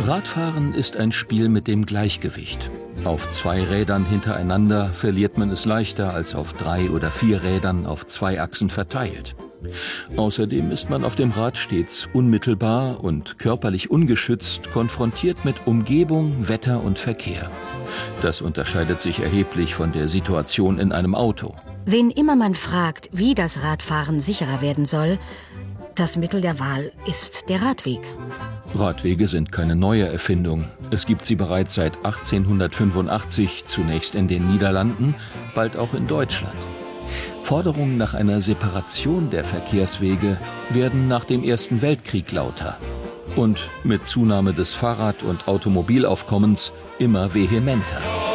Radfahren ist ein Spiel mit dem Gleichgewicht. Auf 2 Rädern hintereinander verliert man es leichter als auf 3 oder 4 Rädern auf 2 Achsen verteilt. Außerdem ist man auf dem Rad stets unmittelbar und körperlich ungeschützt konfrontiert mit Umgebung, Wetter und Verkehr. Das unterscheidet sich erheblich von der Situation in einem Auto. Wen immer man fragt, wie das Radfahren sicherer werden soll, das Mittel der Wahl ist der Radweg. Radwege sind keine neue Erfindung. Es gibt sie bereits seit 1885, zunächst in den Niederlanden, bald auch in Deutschland. Forderungen nach einer Separation der Verkehrswege werden nach dem Ersten Weltkrieg lauter und mit Zunahme des Fahrrad- und Automobilaufkommens immer vehementer.